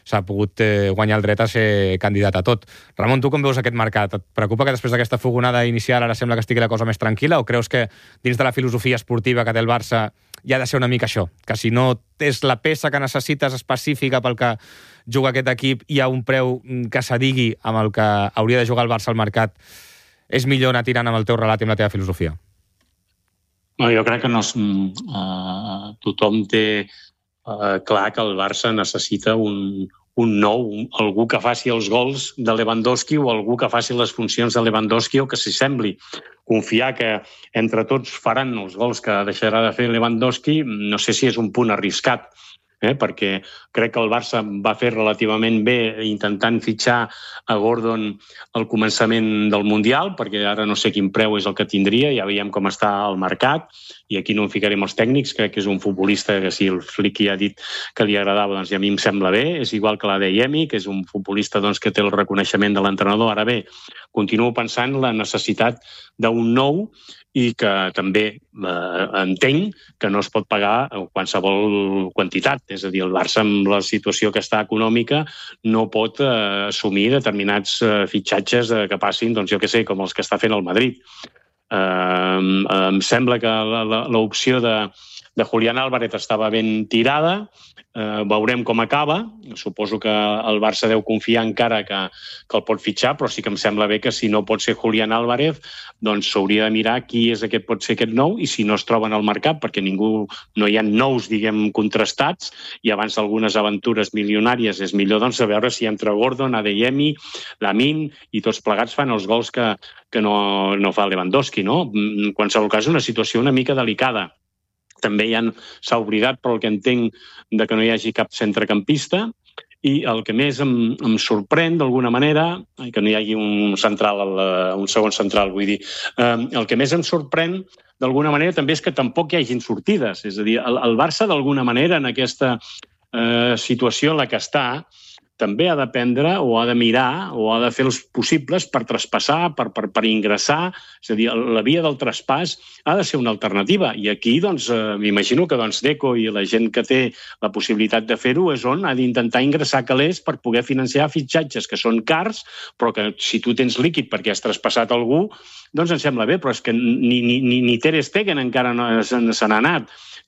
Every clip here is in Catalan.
s'ha pogut guanyar el dret a ser candidat a tot. Ramon, tu com veus aquest mercat? Et preocupa que després d'aquesta fogonada inicial ara sembla que estigui la cosa més tranquil·la, o creus que dins de la filosofia esportiva que té el Barça hi ha de ser una mica això, que si no és la peça que necessites específica pel que juga aquest equip, hi ha un preu que s'adigui amb el que hauria de jugar el Barça al mercat, és millor anar tirant amb el teu relat i amb la teva filosofia? Jo crec que tothom té clar que el Barça necessita un nou, algú que faci els gols de Lewandowski o algú que faci les funcions de Lewandowski o que s'hi sembli. Confiar que entre tots faran els gols que deixarà de fer Lewandowski, no sé si és un punt arriscat, perquè crec que el Barça va fer relativament bé intentant fitxar a Gordon al començament del Mundial, perquè ara no sé quin preu és el que tindria, ja veiem com està el mercat, i aquí no en ficarem els tècnics, crec que és un futbolista que si el Flicky ha dit que li agradava, doncs a mi em sembla bé, és igual que l'Adeyemi, que és un futbolista doncs, que té el reconeixement de l'entrenador. Ara bé, continuo pensant la necessitat d'un nou i que també entenc que no es pot pagar qualsevol quantitat. És a dir, el Barça, amb la situació que està econòmica, no pot assumir determinats fitxatges que passin, doncs jo què sé, com els que està fent el Madrid. Em sembla que l'opció de Julián Álvarez estava ben tirada, veurem com acaba, suposo que el Barça deu confiar encara que el pot fitxar, però sí que em sembla bé que si no pot ser Julián Álvarez, doncs s'hauria de mirar qui és aquest, pot ser aquest nou, i si no es troben al mercat, perquè no hi ha nous, diguem, contrastats, i abans d'algunes aventures milionàries és millor doncs de veure si entre Gordon, Adeyemi, Lamine i tots plegats fan els gols que no fa Lewandowski, no? En qualsevol cas, una situació una mica delicada. També s'ha oblidat, però el que entenc, de que no hi hagi cap centrecampista, i el que més em sorprèn, d'alguna manera, que no hi hagi un segon central, vull dir, el que més em sorprèn, d'alguna manera, també és que tampoc hi hagin sortides. És a dir, el Barça, d'alguna manera, en aquesta situació en la que està, també ha d'aprendre o ha de mirar o ha de fer els possibles per traspassar, per ingressar. És a dir, la via del traspàs ha de ser una alternativa. I aquí, doncs, m'imagino que Deco i la gent que té la possibilitat de fer-ho és on ha d'intentar ingressar calés per poder financiar fitxatges que són cars, però que si tu tens líquid perquè has traspassat algú, doncs em sembla bé, però és que ni Ter Stegen encara no se n'ha anat.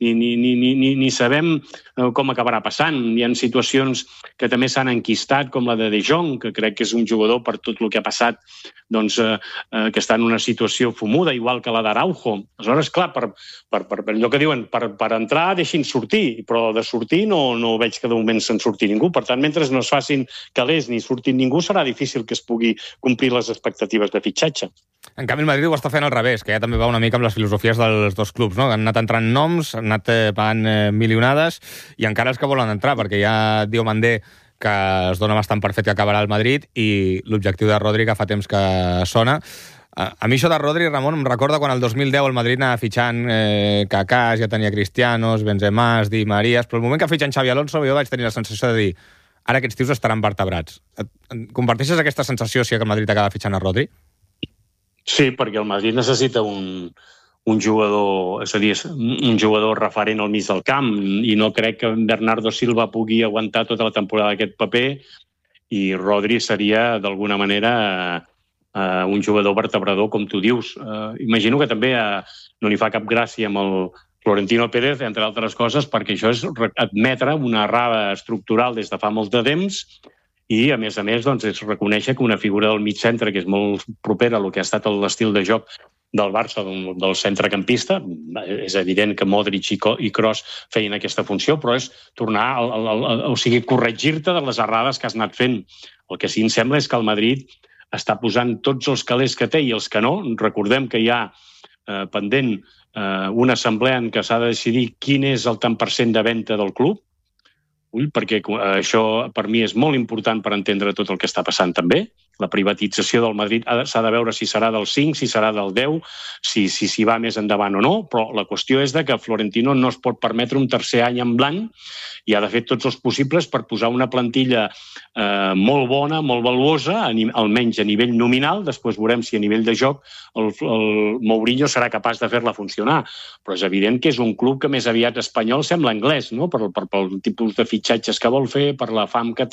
Ni sabem com acabarà passant. Hi ha situacions que també s'han enquistat, com la de Jong, que crec que és un jugador per tot el que ha passat, doncs, que està en una situació fumuda, igual que la d'Araujo. Aleshores, clar, per allò que diuen, per entrar deixin sortir, però de sortir no veig que de moment se'n surti ningú. Per tant, mentre no es facin calés ni surtin ningú, serà difícil que es pugui complir les expectatives de fitxatge. En canvi, el Madrid ho està fent al revés, que ja també va una mica amb les filosofies dels dos clubs, no? Han anat entrant noms, han anat pagant milionades, i encara els que volen entrar, perquè ja diu Mandé que es dona bastant per fet que acabarà el Madrid, i l'objectiu de Rodri, que fa temps que sona. A mi això de Rodri, Ramon, em recorda quan el 2010 el Madrid anava fitxant Kaká, ja tenia Cristianos, Benzema, Di Marías, però el moment que fitxen Xavi Alonso jo vaig tenir la sensació de dir ara aquests tios estaran vertebrats. Comparteixes aquesta sensació si el Madrid acaba fitxant a Rodri? Sí, perquè el Madrid necessita un jugador, és a dir, un jugador referent al mig del camp, i no crec que Bernardo Silva pugui aguantar tota la temporada aquest paper, i Rodri seria, d'alguna manera, un jugador vertebrador, com tu dius. Imagino que també no li fa cap gràcia amb el Florentino Pérez, entre altres coses, perquè això és admetre una errada estructural des de fa molt de temps, i, a més, doncs, és reconèixer que una figura del mig centre, que és molt propera a el que ha estat l'estil de joc del Barça, del centrecampista, és evident que Modric i Kroos feien aquesta funció, però és tornar, corregir-te de les errades que has anat fent. El que sí em sembla és que el Madrid està posant tots els calés que té i els que no. Recordem que hi ha pendent una assemblea en què s'ha de decidir quin és el tant per cent de venda del club, perquè això per mi és molt important per entendre tot el que està passant també. La privatització del Madrid s'ha de veure si serà del 5, si serà del 10, si va més endavant o no, però la qüestió és que Florentino no es pot permetre un tercer any en blanc i ha de fer tots els possibles per posar una plantilla molt bona, molt valuosa, almenys a nivell nominal. Després veurem si a nivell de joc el Mourinho serà capaç de fer-la funcionar. Però és evident que és un club que més aviat espanyol sembla anglès, no? Pel tipus de fitxatges que vol fer, per la fam que té.